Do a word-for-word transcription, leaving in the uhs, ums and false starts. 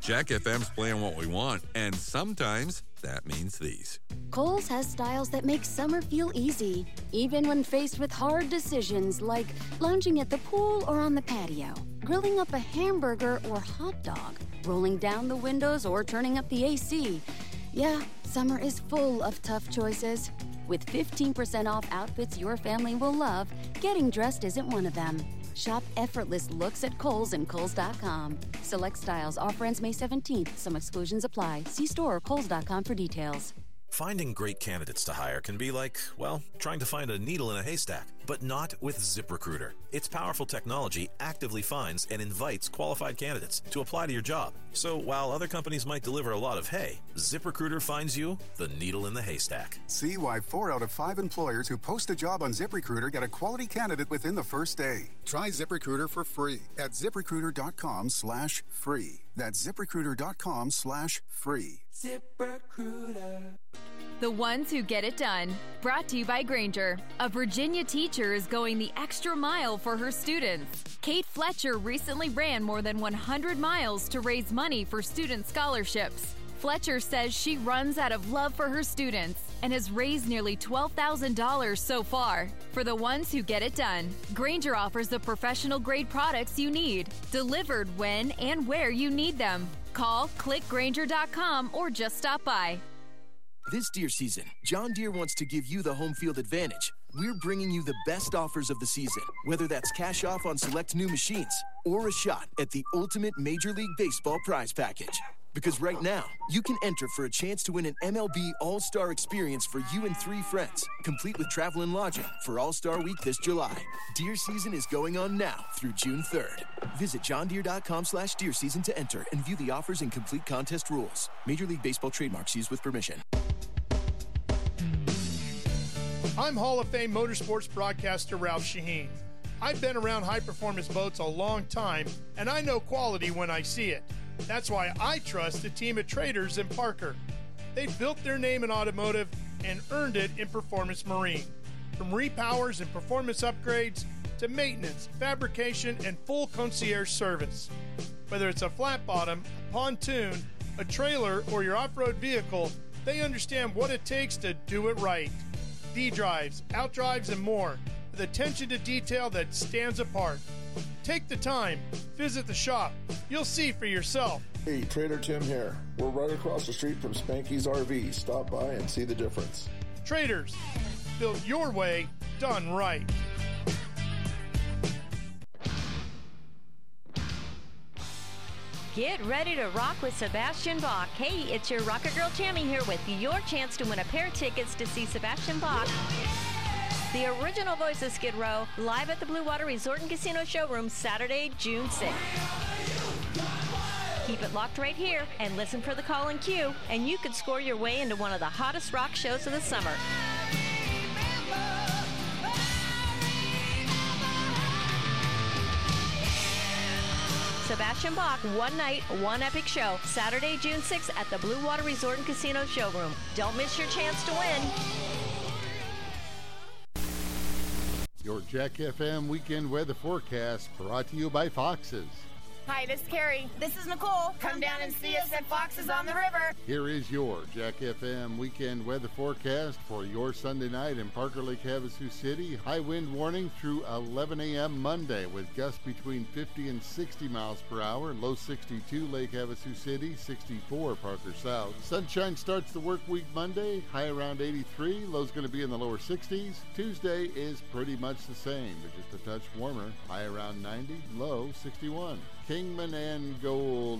Jack F M's playing what we want, and sometimes that means these. Kohl's has styles that make summer feel easy, even when faced with hard decisions like lounging at the pool or on the patio, grilling up a hamburger or hot dog, rolling down the windows or turning up the A C. Yeah, summer is full of tough choices. With fifteen percent off outfits your family will love, getting dressed isn't one of them. Shop effortless looks at Kohl's and Kohl's dot com. Select styles. Offer ends May seventeenth. Some exclusions apply. See store or Kohl's dot com for details. Finding great candidates to hire can be like, well, trying to find a needle in a haystack, but not with ZipRecruiter. Its powerful technology actively finds and invites qualified candidates to apply to your job. So while other companies might deliver a lot of hay, ZipRecruiter finds you the needle in the haystack. See why four out of five employers who post a job on ZipRecruiter get a quality candidate within the first day. Try ZipRecruiter for free at ZipRecruiter.com slash free. That's ZipRecruiter.com slash free. ZipRecruiter. The ones who get it done. Brought to you by Granger. A Virginia teacher is going the extra mile for her students. Kate Fletcher recently ran more than one hundred miles to raise money for student scholarships. Fletcher says she runs out of love for her students and has raised nearly twelve thousand dollars so far. For the ones who get it done, Granger offers the professional-grade products you need, delivered when and where you need them. Call, click Granger dot com, or just stop by. This Deere season, John Deere wants to give you the home field advantage. We're bringing you the best offers of the season, whether that's cash off on select new machines or a shot at the ultimate Major League Baseball prize package. Because right now, you can enter for a chance to win an M L B All-Star experience for you and three friends, complete with travel and lodging for All-Star Week this July. Deer season is going on now through June third. Visit johndeere.com slash deer season to enter and view the offers and complete contest rules. Major League Baseball trademarks used with permission. I'm Hall of Fame motorsports broadcaster Ralph Shaheen. I've been around high-performance boats a long time, and I know quality when I see it. That's why I trust the team at Traders and Parker. They've built their name in automotive and earned it in performance marine. From repowers and performance upgrades to maintenance, fabrication, and full concierge service. Whether it's a flat bottom, a pontoon, a trailer, or your off-road vehicle, they understand what it takes to do it right. D-drives, outdrives, and more, with attention to detail that stands apart. Take the time, visit the shop. You'll see for yourself. Hey, Trader Tim here. We're right across the street from Spanky's R V. Stop by and see the difference. Traders, built your way, done right. Get ready to rock with Sebastian Bach. Hey, it's your Rocker Girl Tammy here with your chance to win a pair of tickets to see Sebastian Bach, the original voice of Skid Row, live at the Blue Water Resort and Casino Showroom Saturday, June sixth. Keep it locked right here and listen for the call and cue, and you could score your way into one of the hottest rock shows of the summer. Sebastian Bach, one night, one epic show, Saturday, June sixth at the Blue Water Resort and Casino Showroom. Don't miss your chance to win. Your Jack F M weekend weather forecast brought to you by Foxes. Hi, this is Carrie. This is Nicole. Come down and see us at Foxes on the River. Here is your Jack F M weekend weather forecast for your Sunday night in Parker Lake Havasu City. High wind warning through eleven a.m. Monday with gusts between fifty and sixty miles per hour. Low sixty-two Lake Havasu City, sixty-four Parker South. Sunshine starts the work week Monday. High around eighty-three. Low's going to be in the lower sixties. Tuesday is pretty much the same, but just a touch warmer. High around ninety. Low sixty-one. Kingman and Gold